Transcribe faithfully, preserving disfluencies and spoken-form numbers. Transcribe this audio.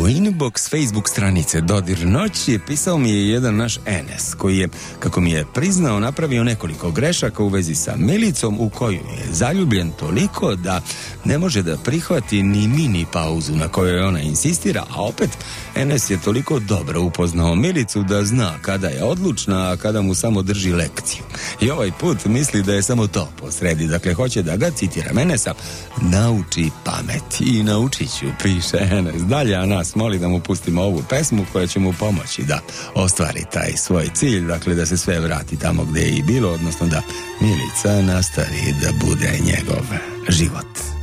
inbox Facebook stranice Dodir noći pisao mi je jedan naš Enes, koji je, kako mi je priznao, napravio nekoliko grešaka u vezi sa Milicom, u koju je zaljubljen toliko da ne može da prihvati ni mini pauzu na kojoj ona insistira, a opet Enes je toliko dobro upoznao Milicu da zna kada je odlučna, a kada mu samo drži lekciju. I ovaj put misli da je samo to posredi, dakle hoće da ga, citiram Enesa, nauči pamet. I naučit ću, piše Enes dalje, a nas moli da mu pustimo ovu pesmu koja će mu pomoći da ostvari taj svoj cilj, dakle da se sve vrati tamo gdje je i bilo, odnosno da Milica nastavi da bude njegov život.